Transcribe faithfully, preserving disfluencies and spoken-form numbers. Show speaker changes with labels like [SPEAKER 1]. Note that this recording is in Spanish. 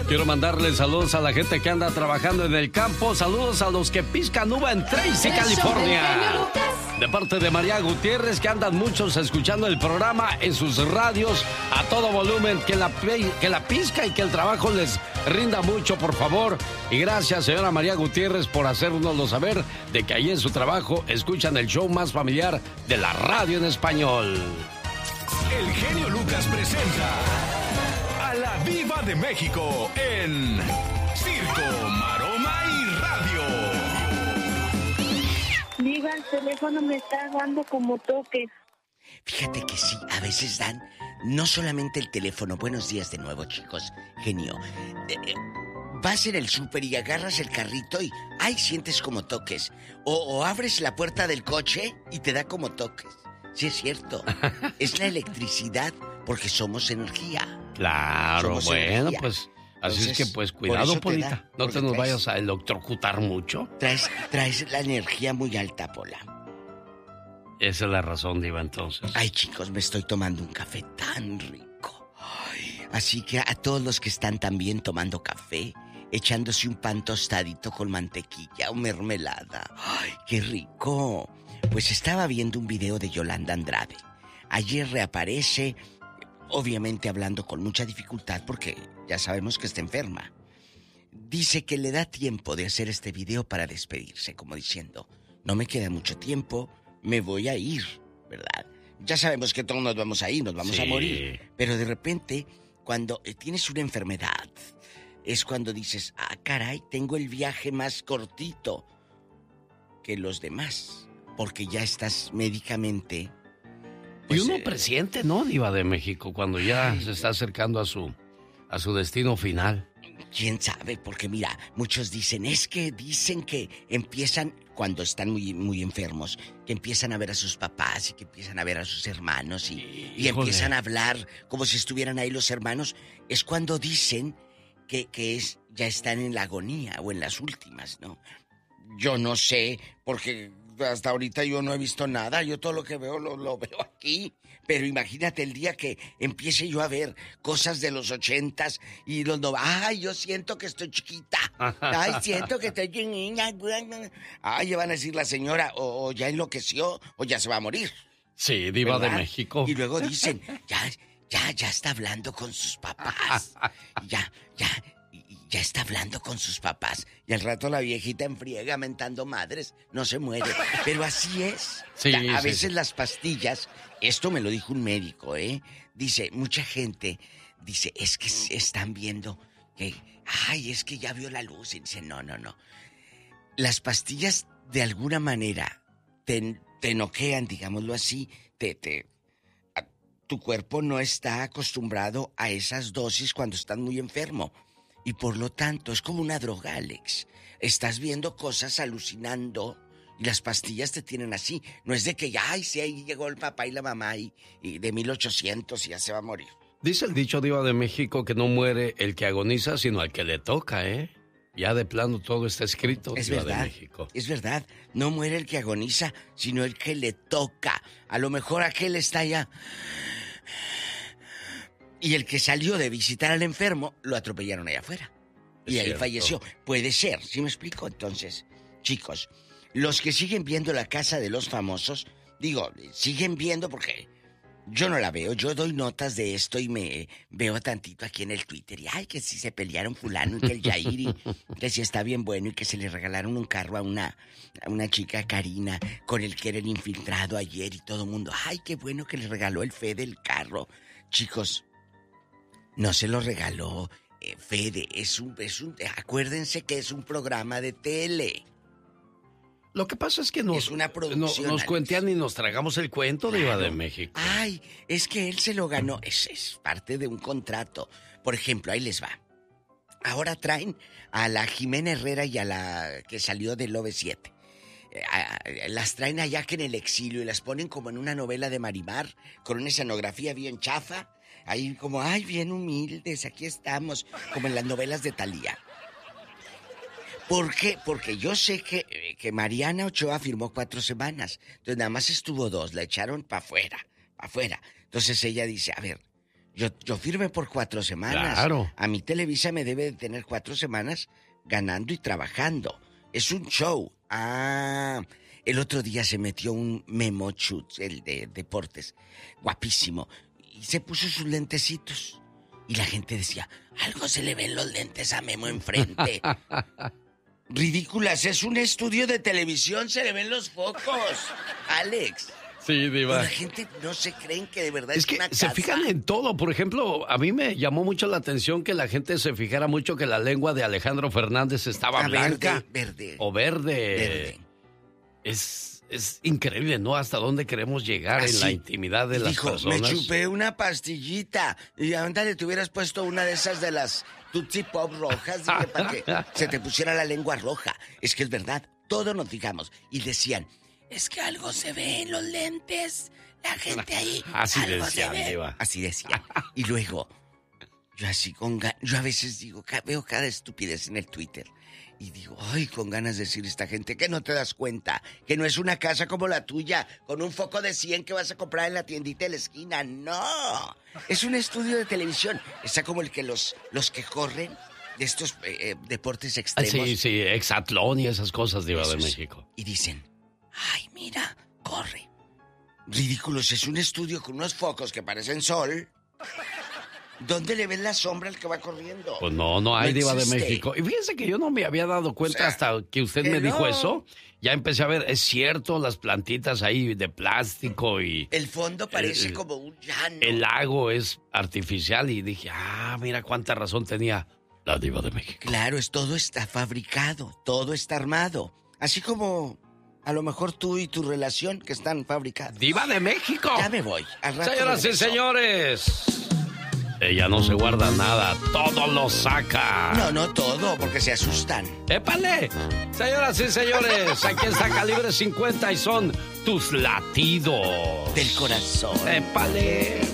[SPEAKER 1] Quiero mandarle saludos a la gente que anda trabajando en el campo. Saludos a los que piscan uva en Tracy, California. De parte de María Gutiérrez, que andan muchos escuchando el programa en sus radios a todo volumen. Que la, que la pizca y que el trabajo les rinda mucho, por favor. Y gracias, señora María Gutiérrez, por hacérnoslo saber de que ahí en su trabajo escuchan el show más familiar de la radio en español.
[SPEAKER 2] El genio Lucas presenta a la Diva de México en Circo, Maroma y Radio.
[SPEAKER 3] Diva, el teléfono me está dando como toques.
[SPEAKER 4] Fíjate que sí, a veces dan no solamente el teléfono. Buenos días de nuevo, chicos. Genio. Eh, eh, vas en el súper y agarras el carrito y ¡ay! Sientes como toques. O, o abres la puerta del coche y te da como toques. Sí, es cierto. Es la electricidad, porque somos energía.
[SPEAKER 1] Claro, somos bueno, energía. Pues así
[SPEAKER 4] Entonces,
[SPEAKER 1] es que pues cuidado, Polita. Da, no te nos traes, vayas a electrocutar mucho.
[SPEAKER 4] Traes, traes la energía muy alta, Pola.
[SPEAKER 1] Esa es la razón, Diva, entonces.
[SPEAKER 4] Ay, chicos, me estoy tomando un café tan rico. Ay, así que a todos los que están también tomando café, echándose un pan tostadito con mantequilla o mermelada. Ay, qué rico. Pues estaba viendo un video de Yolanda Andrade. Ayer reaparece, obviamente hablando con mucha dificultad porque ya sabemos que está enferma. Dice que le da tiempo de hacer este video para despedirse, como diciendo, no me queda mucho tiempo, me voy a ir, ¿verdad? Ya sabemos que todos nos vamos a ir, nos vamos sí. a morir. Pero de repente, cuando tienes una enfermedad, es cuando dices, ah, caray, tengo el viaje más cortito que los demás. Porque ya estás médicamente...
[SPEAKER 1] Pues, y uno eh, presiente, ¿no, Diva de México? Cuando ya ay, se está acercando a su, a su destino final.
[SPEAKER 4] ¿Quién sabe? Porque mira, muchos dicen, es que dicen que empiezan, cuando están muy, muy enfermos, que empiezan a ver a sus papás y que empiezan a ver a sus hermanos y, y empiezan a hablar como si estuvieran ahí los hermanos. Es cuando dicen que, que es, ya están en la agonía o en las últimas, ¿no? Yo no sé, porque... hasta ahorita yo no he visto nada, yo todo lo que veo lo, lo veo aquí. Pero imagínate el día que empiece yo a ver cosas de los ochentas y los no... ¡Ay, yo siento que estoy chiquita! ¡Ay, siento que estoy niña! ¡Ay, ya van a decir la señora, o, o ya enloqueció, o ya se va a morir!
[SPEAKER 1] Sí, Diva ¿verdad? De México.
[SPEAKER 4] Y luego dicen, ya, ya, ya está hablando con sus papás. Ya, ya... Ya está hablando con sus papás. Y al rato la viejita enfriega mentando madres. No se muere. Pero así es.
[SPEAKER 1] Sí,
[SPEAKER 4] a
[SPEAKER 1] sí,
[SPEAKER 4] veces
[SPEAKER 1] sí.
[SPEAKER 4] Las pastillas... Esto me lo dijo un médico, ¿eh? Dice, mucha gente... Dice, es que están viendo que... Ay, es que ya vio la luz. Y dice, no, no, no. Las pastillas, de alguna manera, te, te noquean, digámoslo así. Te... te a, tu cuerpo no está acostumbrado a esas dosis cuando estás muy enfermo. Y por lo tanto, es como una droga, Alex. Estás viendo cosas, alucinando, y las pastillas te tienen así. No es de que ya, ay, sí, ahí llegó el papá y la mamá y, y de mil ochocientos y ya se va a morir.
[SPEAKER 1] Dice el dicho, Diva de México, que no muere el que agoniza, sino al que le toca, ¿eh? Ya de plano todo está escrito,
[SPEAKER 4] es
[SPEAKER 1] Diva
[SPEAKER 4] verdad,
[SPEAKER 1] de México.
[SPEAKER 4] Es verdad, no muere el que agoniza, sino el que le toca. A lo mejor aquel está ya... Y el que salió de visitar al enfermo, lo atropellaron allá afuera. Y ahí falleció. Puede ser, ¿sí me explico? Entonces, chicos, los que siguen viendo La Casa de los Famosos, digo, siguen viendo porque yo no la veo. Yo doy notas de esto y me veo tantito aquí en el Twitter. Y ay, que si se pelearon fulano y que el Yair y que si está bien bueno y que se le regalaron un carro a una, a una chica, Karina, con el que era el infiltrado ayer y todo el mundo. Ay, qué bueno que le regaló el Fede el carro. Chicos, no se lo regaló eh, Fede, es un, es un... Acuérdense que es un programa de tele.
[SPEAKER 1] Lo que pasa es que nos,
[SPEAKER 4] es una producción,
[SPEAKER 1] no, nos cuentean y nos tragamos el cuento, claro. Diva de México.
[SPEAKER 4] Ay, es que él se lo ganó, es, es parte de un contrato. Por ejemplo, ahí les va. Ahora traen a la Jimena Herrera y a la que salió del O V siete. Las traen allá que en el exilio y las ponen como en una novela de Marimar, con una escenografía bien chafa. Ahí como, ay, bien humildes, aquí estamos, como en las novelas de Thalía. ¿Por qué? Porque yo sé que, que Mariana Ochoa firmó cuatro semanas. Entonces nada más estuvo dos, la echaron para afuera, para afuera. Entonces ella dice, a ver, Yo, yo firmé por cuatro semanas.
[SPEAKER 1] Claro.
[SPEAKER 4] A mí Televisa me debe de tener cuatro semanas ganando y trabajando. Es un show. Ah, el otro día se metió un Memo Chutz, el de deportes, guapísimo, y se puso sus lentecitos. Y la gente decía, algo se le ven los lentes a Memo enfrente. Ridículas, es un estudio de televisión, se le ven los focos. Alex.
[SPEAKER 1] Sí, Diva.
[SPEAKER 4] Pero la gente no se creen que de verdad es,
[SPEAKER 1] es que
[SPEAKER 4] una
[SPEAKER 1] se
[SPEAKER 4] casa.
[SPEAKER 1] fijan en todo. Por ejemplo, a mí me llamó mucho la atención que la gente se fijara mucho que la lengua de Alejandro Fernández estaba
[SPEAKER 4] Ah,
[SPEAKER 1] blanca.
[SPEAKER 4] Verde, verde.
[SPEAKER 1] O verde.
[SPEAKER 4] Verde.
[SPEAKER 1] Es, es increíble, ¿no? Hasta dónde queremos llegar
[SPEAKER 4] Así.
[SPEAKER 1] en la intimidad de
[SPEAKER 4] Y
[SPEAKER 1] las
[SPEAKER 4] dijo,
[SPEAKER 1] personas.
[SPEAKER 4] me chupé una pastillita. Y ándale, te hubieras puesto una de esas de las Tootsie Pop rojas, dije, para que se te pusiera la lengua roja. Es que es verdad, todo nos fijamos. Y decían, es que algo se ve en los lentes. La gente ahí.
[SPEAKER 1] Así
[SPEAKER 4] algo
[SPEAKER 1] decían,
[SPEAKER 4] se ve.
[SPEAKER 1] Diva.
[SPEAKER 4] Así decían. Y luego, yo así con ga- yo a veces digo, ca- veo cada estupidez en el Twitter. Y digo, ay, con ganas de decir a esta gente que no te das cuenta, que no es una casa como la tuya, con un foco de cien que vas a comprar en la tiendita de la esquina. No, es un estudio de televisión. Está como el que los, los que corren de estos eh, eh, deportes
[SPEAKER 1] Ah,
[SPEAKER 4] extremos.
[SPEAKER 1] sí, sí, hexatlón y esas cosas, Diva de
[SPEAKER 4] Esos.
[SPEAKER 1] México.
[SPEAKER 4] Y dicen, ay, mira, corre. Ridículos, es un estudio con unos focos que parecen sol. ¿Dónde le ves la sombra al que va corriendo?
[SPEAKER 1] Pues no, no hay
[SPEAKER 4] No
[SPEAKER 1] Diva de
[SPEAKER 4] existe.
[SPEAKER 1] México. Y fíjense que yo no me había dado cuenta
[SPEAKER 4] O sea,
[SPEAKER 1] hasta que usted
[SPEAKER 4] que
[SPEAKER 1] me dijo
[SPEAKER 4] no.
[SPEAKER 1] eso. Ya empecé a ver, es cierto, las plantitas ahí de plástico y
[SPEAKER 4] El fondo parece
[SPEAKER 1] El-
[SPEAKER 4] como un llano.
[SPEAKER 1] el lago es artificial. Y dije, ah, mira cuánta razón tenía la Diva de México.
[SPEAKER 4] Claro, es todo está fabricado, todo está armado. Así como a lo mejor tú y tu relación que están fabricados.
[SPEAKER 1] ¡Diva de México!
[SPEAKER 4] Ya me voy. Al rato
[SPEAKER 1] Señoras y
[SPEAKER 4] regreso.
[SPEAKER 1] señores, ella no se guarda nada, todo lo saca.
[SPEAKER 4] No, no todo, porque se asustan.
[SPEAKER 1] ¡Épale! Señoras y señores, aquí está Calibre cincuenta y son tus latidos.
[SPEAKER 4] Del corazón.
[SPEAKER 1] ¡Épale!